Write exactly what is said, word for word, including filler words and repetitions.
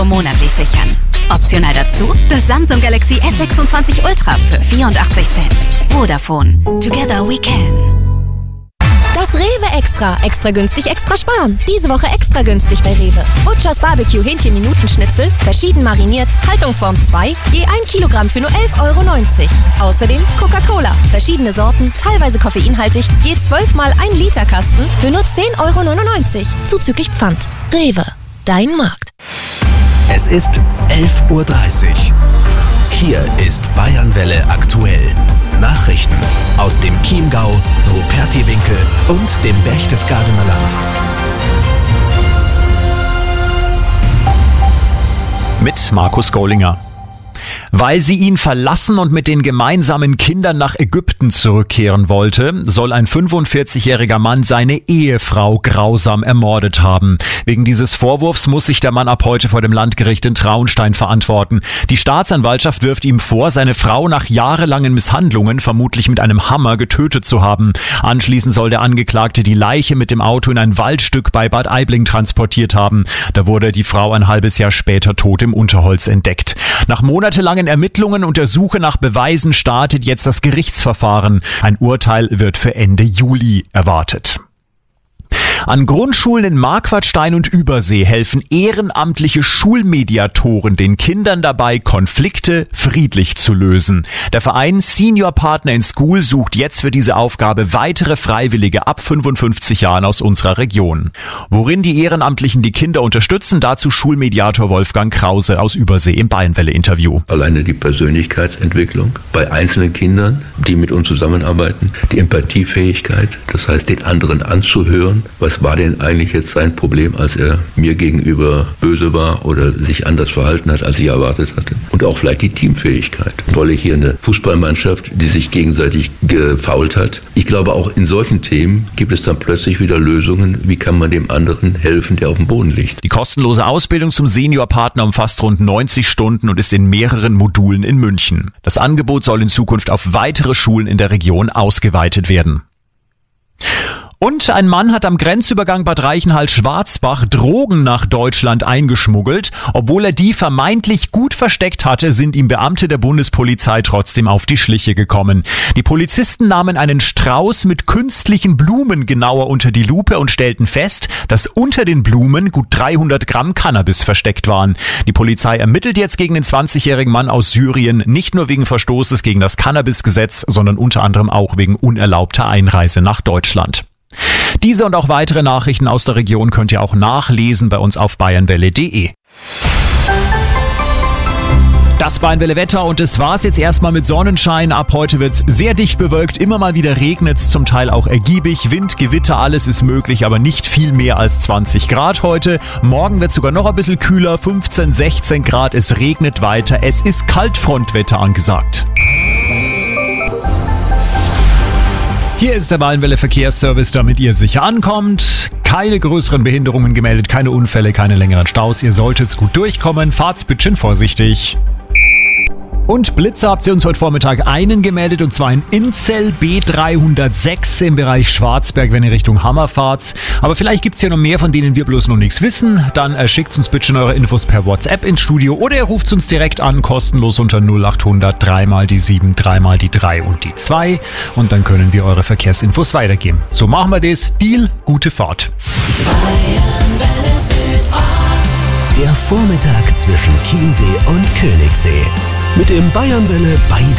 monatlich sichern. Optional dazu das Samsung Galaxy S sechsundzwanzig Ultra für vierundachtzig Cent. Vodafone. Together we can. Das Rewe Extra. Extra günstig, extra sparen. Diese Woche extra günstig bei Rewe. Butchers Barbecue Hähnchen-Minuten-Schnitzel, verschieden mariniert, Haltungsform zwei, je ein Kilogramm für nur elf Euro neunzig. Außerdem Coca-Cola, verschiedene Sorten, teilweise koffeinhaltig, je zwölf mal ein Liter Kasten für nur zehn Euro neunundneunzig. Zuzüglich Pfand. Rewe. Dein Markt. Es ist elf Uhr dreißig. Hier ist Bayernwelle aktuell. Nachrichten aus dem Chiemgau, Rupertiwinkel und dem Berchtesgadener Land. Mit Markus Gollinger. Weil sie ihn verlassen und mit den gemeinsamen Kindern nach Ägypten zurückkehren wollte, soll ein fünfundvierzigjähriger Mann seine Ehefrau grausam ermordet haben. Wegen dieses Vorwurfs muss sich der Mann ab heute vor dem Landgericht in Traunstein verantworten. Die Staatsanwaltschaft wirft ihm vor, seine Frau nach jahrelangen Misshandlungen vermutlich mit einem Hammer getötet zu haben. Anschließend soll der Angeklagte die Leiche mit dem Auto in ein Waldstück bei Bad Aibling transportiert haben. Da wurde die Frau ein halbes Jahr später tot im Unterholz entdeckt. Nach monatelangen Ermittlungen und der Suche nach Beweisen startet jetzt das Gerichtsverfahren. Ein Urteil wird für Ende Juli erwartet. An Grundschulen in Marquardstein und Übersee helfen ehrenamtliche Schulmediatoren den Kindern dabei, Konflikte friedlich zu lösen. Der Verein Senior Partner in School sucht jetzt für diese Aufgabe weitere Freiwillige ab fünfundfünfzig Jahren aus unserer Region. Worin die Ehrenamtlichen die Kinder unterstützen, dazu Schulmediator Wolfgang Krause aus Übersee im Bayernwelle-Interview. Alleine die Persönlichkeitsentwicklung bei einzelnen Kindern, die mit uns zusammenarbeiten, die Empathiefähigkeit, das heißt den anderen anzuhören, was war denn eigentlich jetzt sein Problem, als er mir gegenüber böse war oder sich anders verhalten hat, als ich erwartet hatte. Und auch vielleicht die Teamfähigkeit. Tolle hier eine Fußballmannschaft, die sich gegenseitig gefoult hat. Ich glaube, auch in solchen Themen gibt es dann plötzlich wieder Lösungen. Wie kann man dem anderen helfen, der auf dem Boden liegt? Die kostenlose Ausbildung zum Seniorpartner umfasst rund neunzig Stunden und ist in mehreren Modulen in München. Das Angebot soll in Zukunft auf weitere Schulen in der Region ausgeweitet werden. Und ein Mann hat am Grenzübergang Bad Reichenhall-Schwarzbach Drogen nach Deutschland eingeschmuggelt. Obwohl er die vermeintlich gut versteckt hatte, sind ihm Beamte der Bundespolizei trotzdem auf die Schliche gekommen. Die Polizisten nahmen einen Strauß mit künstlichen Blumen genauer unter die Lupe und stellten fest, dass unter den Blumen gut dreihundert Gramm Cannabis versteckt waren. Die Polizei ermittelt jetzt gegen den zwanzigjährigen Mann aus Syrien, nicht nur wegen Verstoßes gegen das Cannabisgesetz, sondern unter anderem auch wegen unerlaubter Einreise nach Deutschland. Diese und auch weitere Nachrichten aus der Region könnt ihr auch nachlesen bei uns auf bayernwelle punkt de. Das Bayernwelle Wetter und das war's jetzt erstmal mit Sonnenschein. Ab heute wird's sehr dicht bewölkt, immer mal wieder regnet's, zum Teil auch ergiebig. Wind, Gewitter, alles ist möglich, aber nicht viel mehr als zwanzig Grad heute. Morgen wird's sogar noch ein bisschen kühler, fünfzehn, sechzehn Grad, es regnet weiter. Es ist Kaltfrontwetter angesagt. Hier ist der Bayernwelle Verkehrsservice, damit ihr sicher ankommt. Keine größeren Behinderungen gemeldet, keine Unfälle, keine längeren Staus. Ihr solltet gut durchkommen. Fahrt's bitte vorsichtig. Und Blitze habt ihr uns heute Vormittag einen gemeldet, und zwar in Inzell B dreihundertsechs im Bereich Schwarzberg, wenn ihr Richtung Hammer fahrt. Aber vielleicht gibt's ja noch mehr, von denen wir bloß noch nichts wissen. Dann äh, schickt uns bitte eure Infos per WhatsApp ins Studio oder ihr ruft uns direkt an, kostenlos unter null acht hundert drei mal die sieben, drei mal die drei und die zwei. Und dann können wir eure Verkehrsinfos weitergeben. So machen wir das. Deal, gute Fahrt. Der Vormittag zwischen Chiemsee und Königssee. Mit dem Bayernwelle Beide